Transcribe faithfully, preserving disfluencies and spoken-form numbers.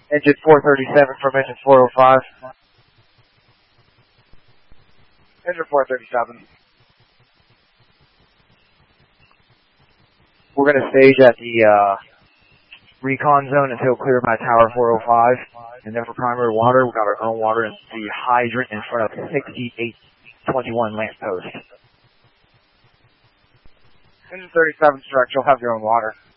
Engine four thirty-seven from engine four oh five. Engine four thirty-seven. We're going to stage at the uh, recon zone until cleared by tower four oh five. And then for primary water, we've got our own water in the hydrant in front of sixty-eight twenty-one lamp post. Engine thirty-seven, Struct, you'll have your own water.